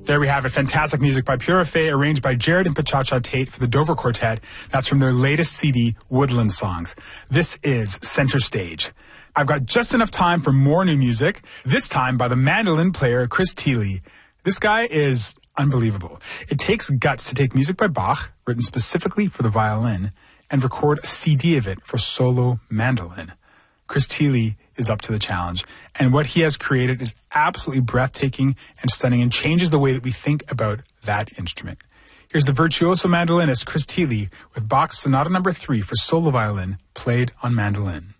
There we have it. Fantastic music by Pure Fay, arranged by Jared and Pachacha Tate for the Dover Quartet. That's from their latest CD, Woodland Songs. This is Center Stage. I've got just enough time for more new music, this time by the mandolin player Chris Thile. This guy is unbelievable. It takes guts to take music by Bach, written specifically for the violin, and record a CD of it for solo mandolin. Chris Thile is up to the challenge, and what he has created is absolutely breathtaking and stunning and changes the way that we think about that instrument. Here's the virtuoso mandolinist Chris Thile with Bach's Sonata No. 3 for solo violin, played on mandolin.